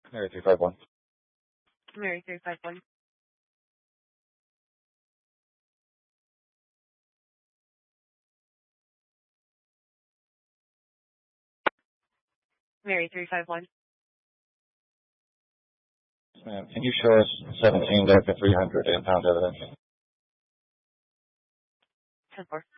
Mary 351. Mary 351. Mary 351. Ma'am, can you show us 17 Delta 300 impound evidence? 10-4.